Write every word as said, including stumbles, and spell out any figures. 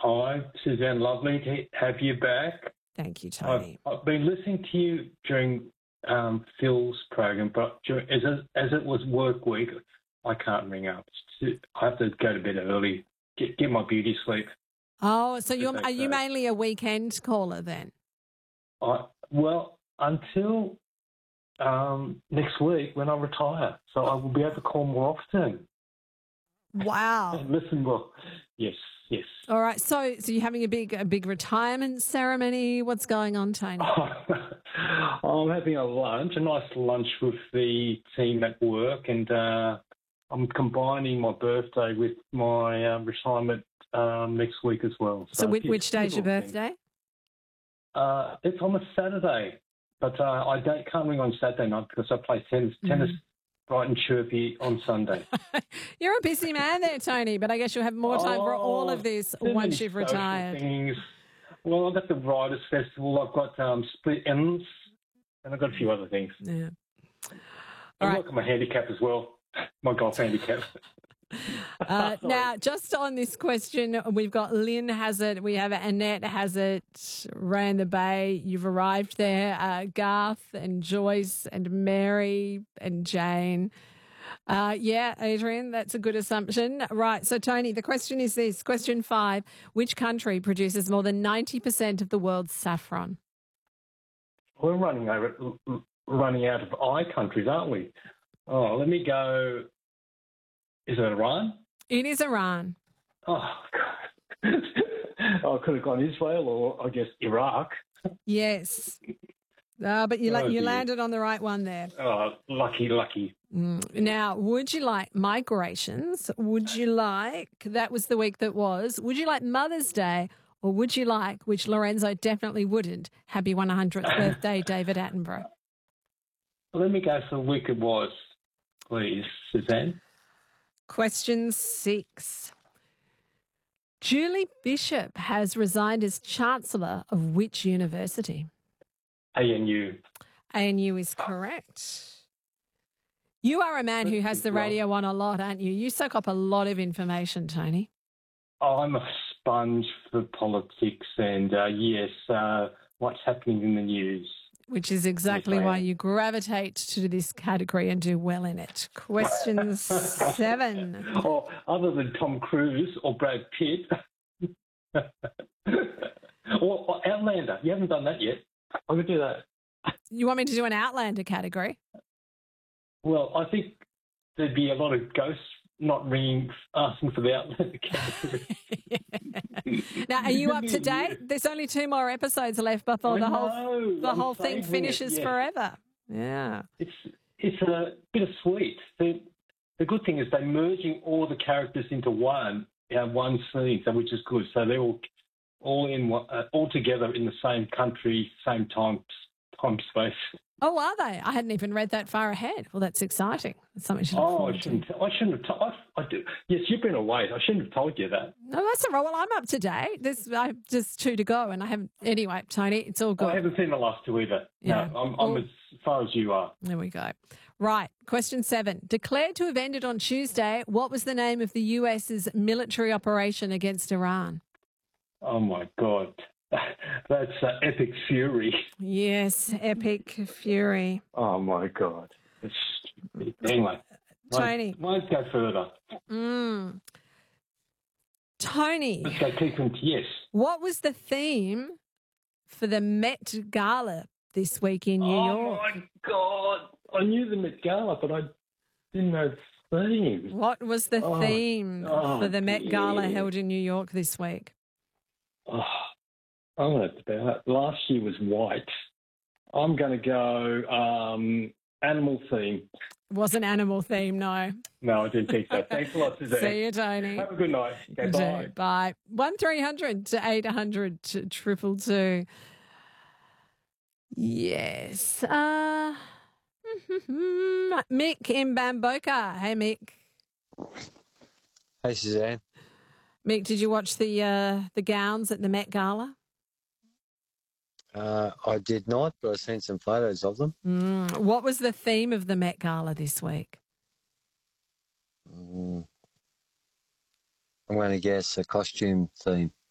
Hi, Suzanne. Lovely to have you back. Thank you, I've, Tony. I've been listening to you during um, Phil's program, but during, as, it, as it was work week, I can't ring up. I have to go to bed early, get, get my beauty sleep. Oh, so you're, Is are you okay? mainly a weekend caller then? I, well, until um, next week when I retire, so I will be able to call more often. Wow. And listen well. Yes, yes. All right. So, so you're having a big, a big retirement ceremony. What's going on, Tony? I'm having a lunch, a nice lunch with the team at work, and uh, I'm combining my birthday with my uh, retirement um, next week as well. So, which, which day's your birthday? Uh, it's on a Saturday, but uh, I don't can't ring on Saturday night because I play tennis, mm. tennis bright and chirpy on Sunday. You're a busy man there, Tony, but I guess you'll have more time oh, for all of this once you've retired. Things. Well, I've got the Writers' Festival, I've got um, Split Ends, and I've got a few other things. Yeah. I right. work on my handicap as well, my golf handicap. Uh, now, just on this question, we've got Lynn has it, we have Annette has it, Ray in the Bay, you've arrived there, uh, Garth and Joyce and Mary and Jane. Uh, yeah, Adrian, that's a good assumption. Right, so Tony, the question is this, question five, which country produces more than ninety percent of the world's saffron? We're running over, running out of I countries, aren't we? Oh, let me go... Is it Iran? It is Iran. Oh, God. I could have gone Israel or, I guess, Iraq. Yes. Uh, but you, oh, la- you landed on the right one there. Oh, lucky, lucky. Mm. Now, would you like migrations? Would you like, that was the week that was, would you like Mother's Day? Or would you like, which Lorenzo definitely wouldn't, happy one hundredth birthday, David Attenborough? Let me go for the week it was, please, Suzanne. Question six. Julie Bishop has resigned as Chancellor of which university? A N U. A N U is correct. You are a man who has the radio on a lot, aren't you? You soak up a lot of information, Tony. I'm a sponge for politics and, uh, yes, uh, what's happening in the news. Which is exactly yes, why you gravitate to this category and do well in it. Question seven. Oh, other than Tom Cruise or Brad Pitt. or, or Outlander. You haven't done that yet. I could do that. You want me to do an Outlander category? Well, I think there'd be a lot of ghosts not ringing, asking for the Outlander category. Now, are you up to date? There's only two more episodes left before I the whole know. the I'm whole thing finishes it, yeah. forever. Yeah, it's it's a bit of sweet. The the good thing is they're merging all the characters into one uh, one scene, so which is good. So they're all all in one, uh, all together in the same country, same time time space. Oh, are they? I hadn't even read that far ahead. Well, that's exciting. That's something to look Oh, forward I shouldn't. to. I shouldn't have. T- I, I do. Yes, you've been away. I shouldn't have told you that. No, that's all right. Well, I'm up to date. There's I, just two to go, and I haven't. Anyway, Tony, it's all good. I haven't seen the last two either. Yeah. No, I'm, I'm well, as far as you are. There we go. Right. Question seven. Declared to have ended on Tuesday, what was the name of the U S's military operation against Iran? Oh my God. That's uh, Epic Fury. Yes, Epic Fury. Oh, my God. It's, anyway. Tony. Might go further. Mm. Tony. Let's go keep them, yes. What was the theme for the Met Gala this week in New oh York? Oh, my God. I knew the Met Gala, but I didn't know the theme. What was the oh, theme oh, for the Met Gala yeah. held in New York this week? Oh. I'm going to have to bow. Last year was white. I'm going to go um, animal theme. It wasn't animal theme, no. No, I didn't think so. Thanks a lot, Suzanne. See you, Tony. Have a good night. Okay, bye. Bye. one three hundred to eight hundred to triple two. Yes. Uh, Mick in Bamboka. Hey, Mick. Hey, Suzanne. Mick, did you watch the uh, the gowns at the Met Gala? Uh, I did not, but I've seen some photos of them. Mm. What was the theme of the Met Gala this week? Mm. I'm going to guess a costume theme.